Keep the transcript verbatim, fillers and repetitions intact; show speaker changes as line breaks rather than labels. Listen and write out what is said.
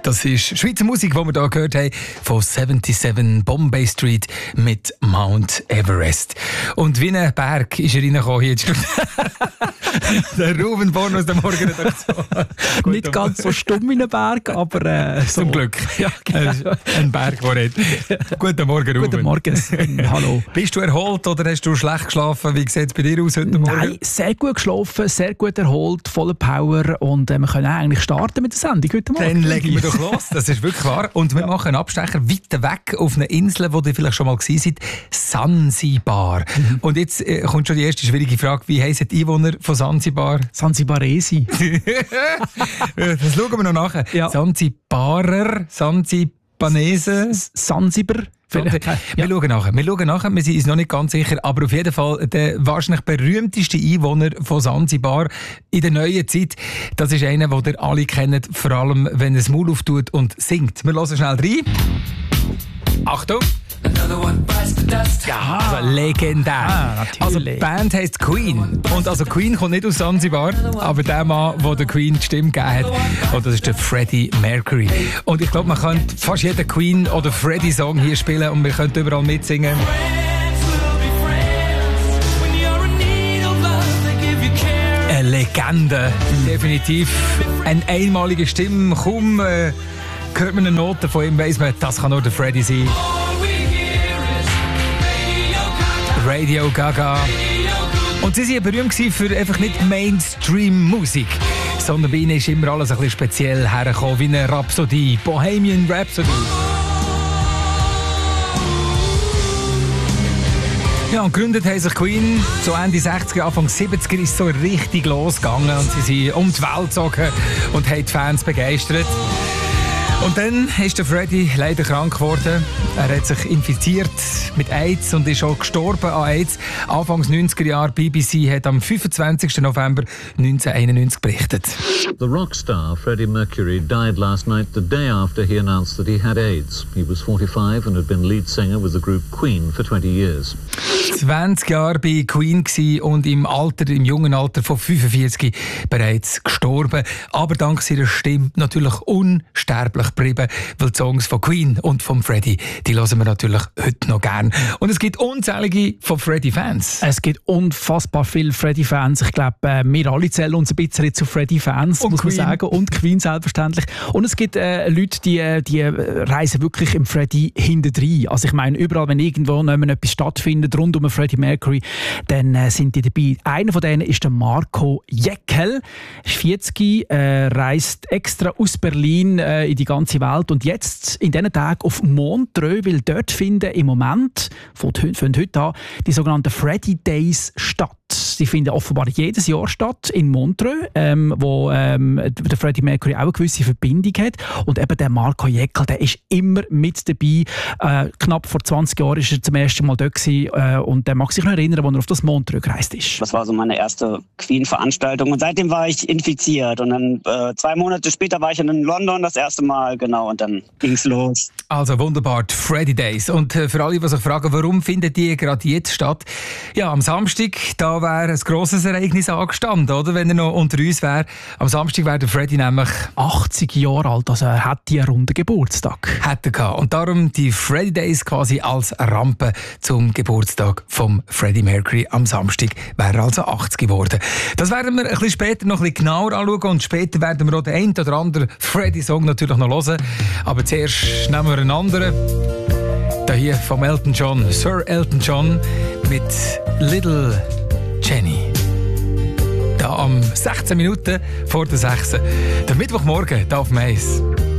Das ist Schweizer Musik, die wir hier gehört haben, von siebenundsiebzig Bombay Street mit Mount Everest. Und wie ein Berg ist er reingekommen hier in die Stunde. Der Ruben Born aus der Morgenredaktion.
Nicht ganz so stumm wie ein Berg, aber äh, so.
Zum Glück.
Ja, genau.
Ein Berg, der redet. Guten Morgen, Ruben.
Guten Morgen. Hallo.
Bist du erholt oder hast du schlecht geschlafen? Wie sieht es bei dir aus heute Morgen?
Nein, sehr gut geschlafen, sehr gut erholt, voller Power und äh, wir können eigentlich starten mit der Sendung heute Morgen.
Dann legen wir doch los, das ist wirklich wahr. Und wir ja. machen einen Abstecher weiter weg auf eine Insel, wo ihr vielleicht schon mal gewesen seid, Sansibar. Mhm. Und jetzt äh, kommt schon die erste schwierige Frage, wie heissen die Einwohner von Sansibar?
Sansibaresi.
Das schauen wir noch nachher. Ja. Sansibarer, Sansibanese.
Sansibar.
Wir, ja. wir schauen nachher. Wir schauen nachher. Wir sind uns noch nicht ganz sicher, aber auf jeden Fall der wahrscheinlich berühmteste Einwohner von Sansibar in der neuen Zeit. Das ist einer, den ihr alle kennt, vor allem wenn er das Maul auftut und singt. Wir hören schnell rein. Achtung! Ja, also legendär.
Ah,
also die Band heisst Queen. Und also Queen kommt nicht aus Sansibar, aber der Mann, der der Queen die Stimme gegeben hat, und das ist der Freddie Mercury. Und ich glaube, man könnte fast jeden Queen- oder Freddie-Song hier spielen und wir könnten überall mitsingen. Eine Legende, definitiv. Eine einmalige Stimme, kaum äh, hört man eine Note von ihm, weiss man, das kann nur der Freddie sein. Radio Gaga. Und sie waren berühmt für einfach nicht Mainstream-Musik, sondern bei ihnen ist immer alles ein bisschen speziell hergekommen, wie eine Rhapsodie, Bohemian Rhapsody. Ja, und gegründet haben sich Queen so Ende sechziger, Anfang siebziger ist so richtig losgegangen und sie sind um die Welt gezogen und haben die Fans begeistert. Und dann ist der Freddie leider krank geworden. Er hat sich infiziert mit AIDS und ist auch gestorben an AIDS. Anfangs neunziger Jahre, B B C hat am fünfundzwanzigsten November neunzehnhunderteinundneunzig berichtet.
The rock star Freddie Mercury died last night the day after he announced that he had AIDS. He was forty-five and had been lead singer with the group Queen for twenty years.
zwanzig Jahre bei Queen gsi und im Alter, im jungen Alter von fünfundvierzig bereits gestorben. Aber dank seiner Stimme natürlich unsterblich geblieben, weil die Songs von Queen und von Freddie, die hören wir natürlich heute noch gern. Und es gibt unzählige von Freddie-Fans.
Es gibt unfassbar viele Freddie-Fans. Ich glaube, wir alle zählen uns ein bisschen zu Freddie-Fans, muss
Queen.
man sagen. Und Queen selbstverständlich. Und es gibt äh, Leute, die, die reisen wirklich im Freddie hintendrein. Also ich meine, überall, wenn irgendwo noch etwas stattfindet, rund um Freddie Mercury, dann äh, sind die dabei. Einer von denen ist der Marco Jäckel. Er ist vierzig, äh, reist extra aus Berlin äh, in die ganze Welt und jetzt in diesen Tagen auf Montreux, weil dort finden im Moment, von heute an, die sogenannten Freddie Days statt. Die finden offenbar jedes Jahr statt in Montreux, ähm, wo ähm, der Freddie Mercury auch eine gewisse Verbindung hat. Und eben der Marco Jäckel, der ist immer mit dabei. Äh, knapp vor zwanzig Jahren war er zum ersten Mal dort gewesen, äh, und der mag sich noch erinnern, als er auf das Montreux gereist ist.
Das war so meine erste Queen-Veranstaltung und seitdem war ich infiziert. Und dann äh, zwei Monate später war ich in London das erste Mal, genau, und dann ging's los.
Also wunderbar, die Freddie Days. Und äh, für alle, die sich fragen, warum findet die gerade jetzt statt? Ja, am Samstag, da wäre ein grosses Ereignis angestanden, oder? Wenn er noch unter uns wäre. Am Samstag wäre der Freddie nämlich
achtzig Jahre alt, also er hat einen runden Geburtstag.
Hat er gehabt. Und darum die Freddie Days quasi als Rampe zum Geburtstag vom Freddie Mercury. Am Samstag wäre er also achtzig geworden. Das werden wir ein bisschen später noch ein bisschen genauer anschauen und später werden wir auch den einen oder anderen Freddie-Song natürlich noch hören. Aber zuerst nehmen wir einen anderen. Da hier vom Elton John, Sir Elton John mit Little Jenny. Da am sechzehn Minuten vor der sechs. Der Mittwochmorgen, da auf Mais.